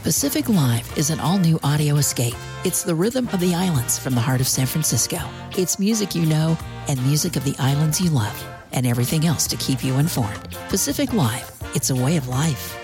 Pacific Live is an all-new audio escape. It's the rhythm of the islands from the heart of San Francisco. It's music you know and music of the islands you love, and everything else to keep you informed. Pacific Live, it's a way of life.